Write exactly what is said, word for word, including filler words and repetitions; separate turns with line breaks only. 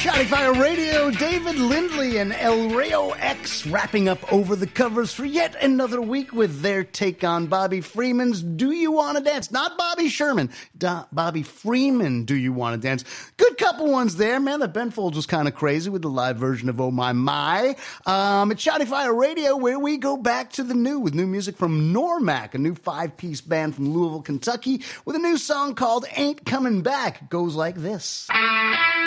Shouting Fire Radio, David Lindley and El Rayo X wrapping up Over the Covers for yet another week with their take on Bobby Freeman's Do You Want to Dance? Not Bobby Sherman, Do- Bobby Freeman, Do You Want to Dance? Good couple ones there, man. That Ben Folds was kind of crazy with the live version of Oh My My. Um, it's Shouting Fire Radio, where we go back to the new with new music from Normac, a new five-piece band from Louisville, Kentucky, with a new song called Ain't Coming Back. It goes like this.